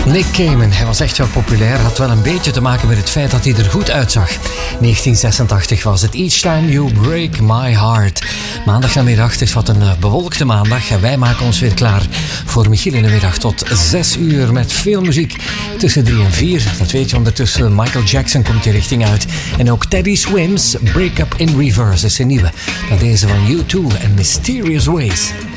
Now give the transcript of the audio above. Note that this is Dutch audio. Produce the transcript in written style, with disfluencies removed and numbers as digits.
Nick Cayman, hij was echt wel populair. Had wel een beetje te maken met het feit dat hij er goed uitzag. 1986 was het Each Time You Break My Heart. Maandagnamiddag, het is wat een bewolkte maandag. En wij maken ons weer klaar voor Michiel in de middag tot 6 uur met veel muziek. Tussen 3 en 4, dat weet je ondertussen. Michael Jackson komt die richting uit. En ook Teddy Swims, Break Up in Reverse is een nieuwe. Dat deze van U2 en Mysterious Ways.